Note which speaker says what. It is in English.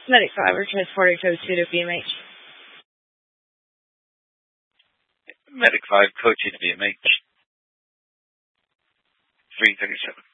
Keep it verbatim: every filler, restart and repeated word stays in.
Speaker 1: Medic five, or transporter code two to B M H.
Speaker 2: Medic five, code two to B M H. three thirty-seven.